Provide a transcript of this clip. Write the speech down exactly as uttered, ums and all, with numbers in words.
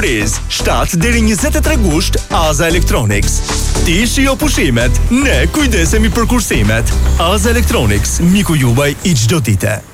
surpriz, shtatë deri njëzet e tre gusht, Aza Electronics. Ti shijo pushimet, ne kujdesemi për kursimet. Aza Electronics, miku juaj i çdo dite.